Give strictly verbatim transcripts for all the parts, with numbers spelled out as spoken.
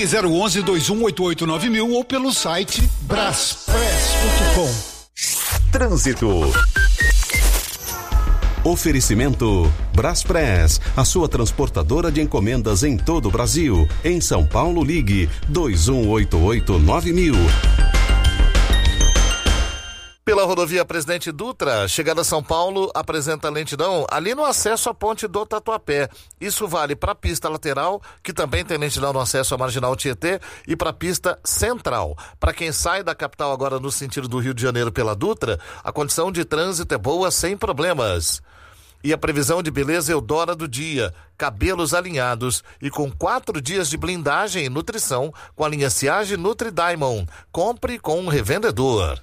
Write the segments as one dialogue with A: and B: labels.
A: Ligue zero onze, dois um oito oito nove mil ou pelo site braspress ponto com.
B: Trânsito. Oferecimento Braspress, a sua transportadora de encomendas em todo o Brasil. Em São Paulo, ligue dois um oito oito nove mil.
C: Pela rodovia Presidente Dutra, chegada a São Paulo, apresenta lentidão ali no acesso à ponte do Tatuapé. Isso vale para a pista lateral, que também tem lentidão no acesso à Marginal Tietê, e para a pista central. Para quem sai da capital agora no sentido do Rio de Janeiro pela Dutra, a condição de trânsito é boa, sem problemas. E a previsão de beleza Eudora do dia, cabelos alinhados e com quatro dias de blindagem e nutrição com a linha Ciage Nutri Diamond. Compre com um revendedor.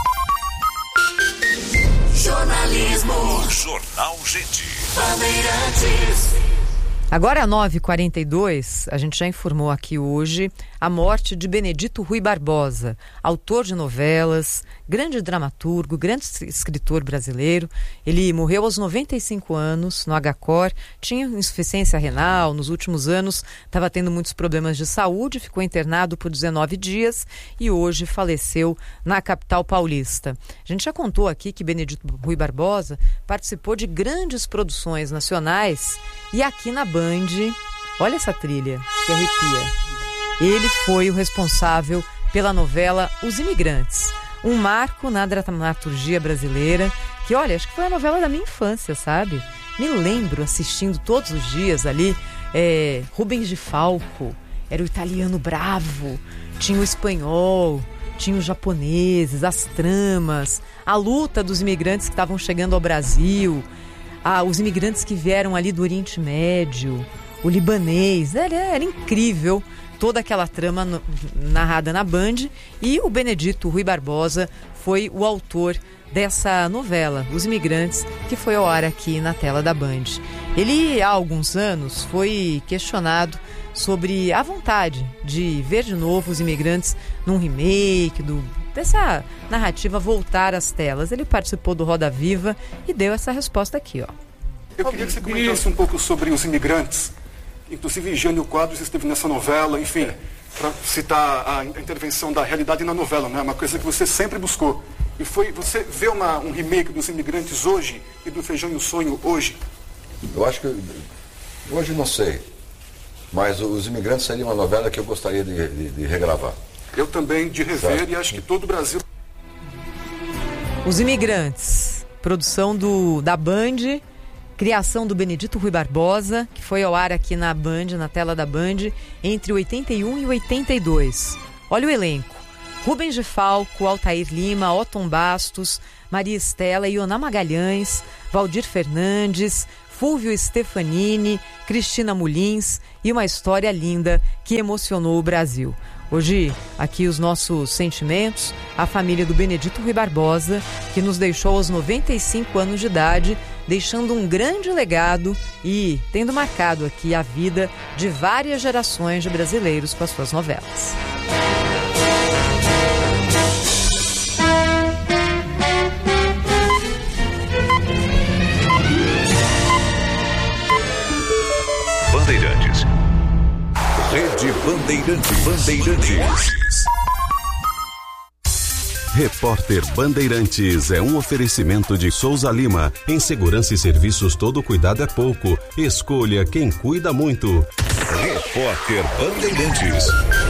D: Jornalismo.
E: Jornal Gente.
D: Bandeirantes.
F: Agora, nove e quarenta e dois, a gente já informou aqui hoje a morte de Benedito Rui Barbosa, autor de novelas, grande dramaturgo, grande escritor brasileiro. Ele morreu aos noventa e cinco anos, no H C O R, tinha insuficiência renal, nos últimos anos estava tendo muitos problemas de saúde, ficou internado por dezenove dias e hoje faleceu na capital paulista. A gente já contou aqui que Benedito Rui Barbosa participou de grandes produções nacionais e aqui na Band, olha essa trilha que arrepia. Ele foi o responsável pela novela Os Imigrantes, um marco na dramaturgia brasileira, que olha, acho que foi a novela da minha infância, sabe? Me lembro assistindo todos os dias ali, é, Rubens de Falco, era o italiano bravo, tinha o espanhol, tinha os japoneses, as tramas, a luta dos imigrantes que estavam chegando ao Brasil, Ah, os imigrantes que vieram ali do Oriente Médio, o libanês, era, era incrível toda aquela trama no, narrada na Band, e o Benedito Rui Barbosa foi o autor dessa novela, Os Imigrantes, que foi ao ar aqui na tela da Band. Ele, há alguns anos, foi questionado sobre a vontade de ver de novo Os Imigrantes num remake, do, dessa narrativa voltar às telas. Ele participou do Roda Viva e deu essa resposta aqui, ó.
G: Eu queria que você comentasse um pouco sobre Os Imigrantes. Inclusive, Jânio Quadros esteve nessa novela, enfim, para citar a intervenção da realidade na novela, né? Uma coisa que você sempre buscou. E foi, você vê uma, um remake dos Imigrantes hoje e do Feijão e o Sonho hoje?
H: Eu acho que, hoje não sei, mas Os Imigrantes seria uma novela que eu gostaria de, de, de regravar.
G: Eu também, de rever,
H: certo.
G: E acho que todo o Brasil...
F: Os Imigrantes, produção do, da Band, criação do Benedito Rui Barbosa, que foi ao ar aqui na Band, na tela da Band, entre oitenta e um e oitenta e dois. Olha o elenco: Rubens de Falco, Altair Lima, Otton Bastos, Maria Estela, Ioná Magalhães, Valdir Fernandes, Fúvio Stefanini, Cristina Mulins, e uma história linda que emocionou o Brasil. Hoje, aqui os nossos sentimentos à família do Benedito Rui Barbosa, que nos deixou aos noventa e cinco anos de idade, deixando um grande legado e tendo marcado aqui a vida de várias gerações de brasileiros com as suas novelas.
E: Bandeirantes. Rede Bandeirantes. Bandeirantes.
B: Repórter Bandeirantes é um oferecimento de Souza Lima. Em segurança e serviços, todo cuidado é pouco. Escolha quem cuida muito.
E: Repórter Bandeirantes.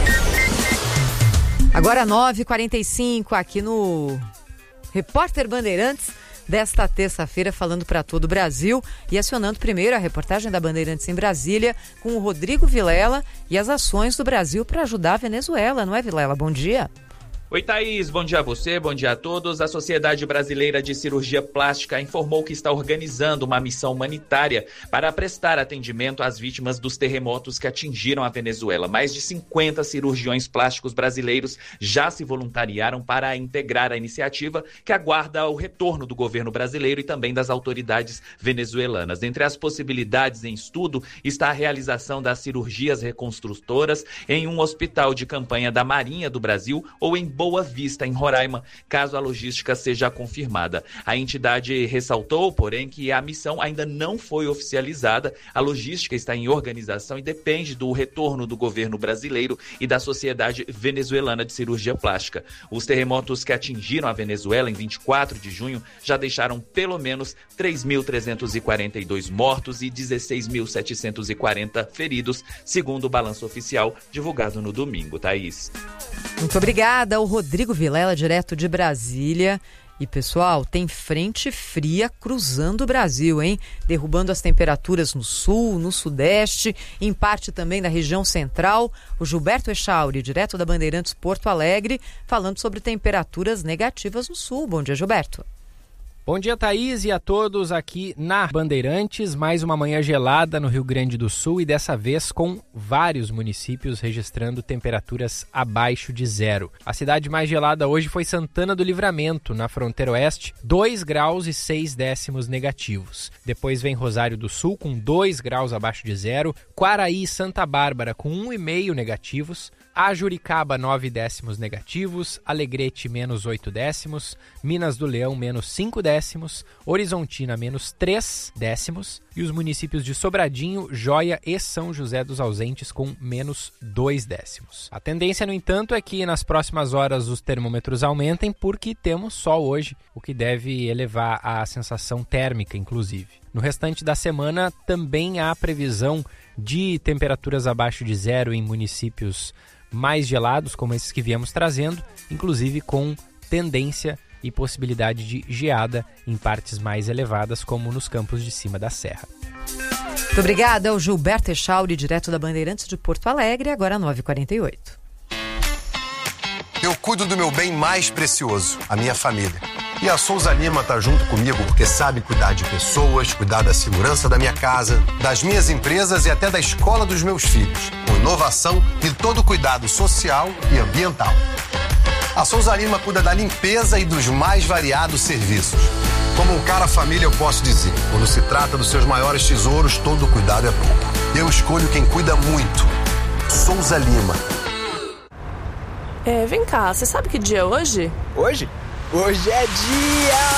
F: Agora nove e quarenta e cinco, aqui no Repórter Bandeirantes, desta terça-feira, falando para todo o Brasil e acionando primeiro a reportagem da Bandeirantes em Brasília com o Rodrigo Vilela e as ações do Brasil para ajudar a Venezuela, não é, Vilela? Bom dia.
I: Oi, Thaís, bom dia a você, bom dia a todos. A Sociedade Brasileira de Cirurgia Plástica informou que está organizando uma missão humanitária para prestar atendimento às vítimas dos terremotos que atingiram a Venezuela. Mais de cinquenta cirurgiões plásticos brasileiros já se voluntariaram para integrar a iniciativa, que aguarda o retorno do governo brasileiro e também das autoridades venezuelanas. Entre as possibilidades em estudo está a realização das cirurgias reconstrutoras em um hospital de campanha da Marinha do Brasil ou em Boa Vista, em Roraima, caso a logística seja confirmada. A entidade ressaltou, porém, que a missão ainda não foi oficializada, a logística está em organização e depende do retorno do governo brasileiro e da Sociedade Venezuelana de Cirurgia Plástica. Os terremotos que atingiram a Venezuela em vinte e quatro de junho já deixaram pelo menos três mil trezentos e quarenta e dois mortos e dezesseis mil setecentos e quarenta feridos, segundo o balanço oficial divulgado no domingo. Thaís.
F: Muito obrigada, o Rodrigo Vilela, direto de Brasília. E, pessoal, tem frente fria cruzando o Brasil, hein? Derrubando as temperaturas no sul, no sudeste, em parte também da região central. O Gilberto Echauri, direto da Bandeirantes Porto Alegre, falando sobre temperaturas negativas no sul. Bom dia, Gilberto.
J: Bom dia, Thaís, e a todos aqui na Bandeirantes. Mais uma manhã gelada no Rio Grande do Sul e dessa vez com vários municípios registrando temperaturas abaixo de zero. A cidade mais gelada hoje foi Santana do Livramento, na fronteira oeste, dois graus e seis décimos negativos. Depois vem Rosário do Sul com dois graus abaixo de zero, Quaraí e Santa Bárbara com um vírgula cinco negativos, Ajuricaba nove décimos negativos, Alegrete menos oito décimos, Minas do Leão menos cinco décimos, Horizontina menos três décimos e os municípios de Sobradinho, Joia e São José dos Ausentes com menos dois décimos. A tendência, no entanto, é que nas próximas horas os termômetros aumentem porque temos sol hoje, o que deve elevar a sensação térmica, inclusive. No restante da semana também há previsão de temperaturas abaixo de zero em municípios mais gelados, como esses que viemos trazendo, inclusive com tendência e possibilidade de geada em partes mais elevadas, como nos campos de cima da serra.
F: Muito obrigada ao Gilberto Echauri, direto da Bandeirantes de Porto Alegre, agora nove e quarenta e oito.
K: Eu cuido do meu bem mais precioso, a minha família. E a Souza Lima tá junto comigo porque sabe cuidar de pessoas, cuidar da segurança da minha casa, das minhas empresas e até da escola dos meus filhos, com inovação e todo cuidado social e ambiental. A Souza Lima cuida da limpeza e dos mais variados serviços. Como um cara família, eu posso dizer, quando se trata dos seus maiores tesouros, todo cuidado é pouco. Eu escolho quem cuida muito. Souza Lima.
L: É, vem cá, você sabe que dia é hoje?
M: Hoje? Hoje é dia